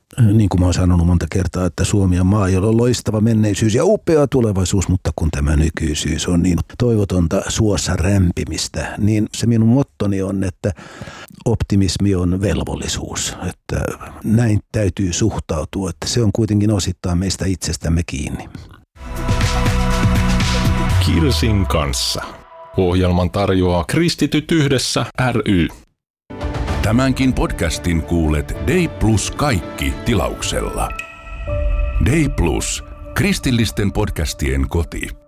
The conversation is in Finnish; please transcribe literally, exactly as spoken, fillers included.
niin kuin mä oon sanonut monta kertaa, että Suomi on maa, jolla on loistava menneisyys ja upea tulevaisuus, mutta kun tämä nykyisyys on niin toivotonta suossa rämpimistä, niin se minun mottoni on, että optimismi on velvollisuus, että näin täytyy suhtautua, että se on kuitenkin osittain meistä itsestämme kiinni. Kirsin kanssa. Ohjelman tarjoaa Kristityt yhdessä ry. Tämänkin podcastin kuulet Day Plus kaikki tilauksella. Day Plus, kristillisten podcastien koti.